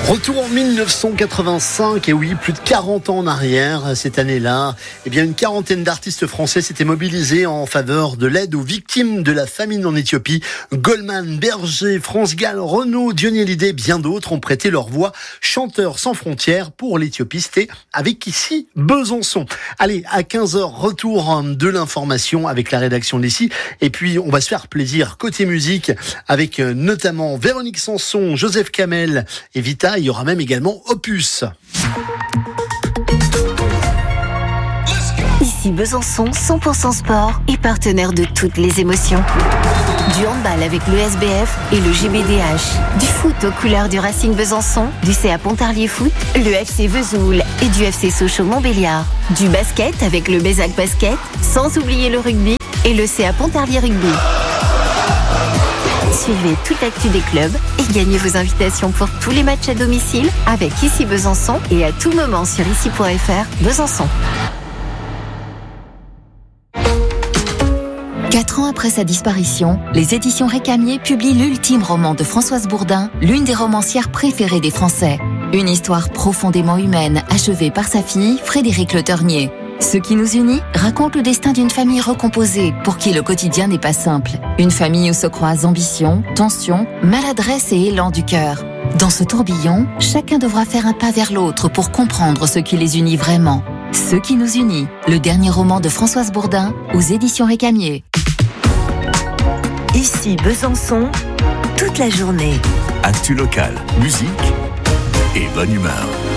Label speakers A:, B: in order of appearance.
A: Retour en 1985, et oui, plus de 40 ans en arrière, cette année-là, une quarantaine d'artistes français s'étaient mobilisés en faveur de l'aide aux victimes de la famine en Éthiopie. Goldman, Berger, France Gall, Renaud, Diony Hallyday, bien d'autres ont prêté leur voix. Chanteurs sans frontières pour l'Éthiopie, c'était avec ici Besançon. Allez, à 15h, retour de l'information avec la rédaction d'ici. Et puis, on va se faire plaisir côté musique avec notamment Véronique Sanson, Joseph Kamel et Vita. Il y aura même également Opus.
B: Ici Besançon, 100% sport et partenaire de toutes les émotions. Du handball avec le SBF et le GBDH. Du foot aux couleurs du Racing Besançon, du CA Pontarlier Foot, le FC Vesoul et du FC Sochaux-Montbéliard. Du basket avec le Bézac Basket, sans oublier le rugby et le CA Pontarlier Rugby. Suivez toute l'actu des clubs et gagnez vos invitations pour tous les matchs à domicile avec Ici Besançon et à tout moment sur ici.fr Besançon.
C: 4 ans après sa disparition, les éditions Récamier publient l'ultime roman de Françoise Bourdin, l'une des romancières préférées des Français. Une histoire profondément humaine, achevée par sa fille, Frédérique Le Ternier. Ce qui nous unit raconte le destin d'une famille recomposée pour qui le quotidien n'est pas simple. Une famille où se croisent ambition, tension, maladresse et élan du cœur. Dans ce tourbillon, chacun devra faire un pas vers l'autre pour comprendre ce qui les unit vraiment. Ce qui nous unit, le dernier roman de Françoise Bourdin aux éditions Récamier.
B: Ici Besançon, toute la journée.
D: Actu locale, musique et bonne humeur.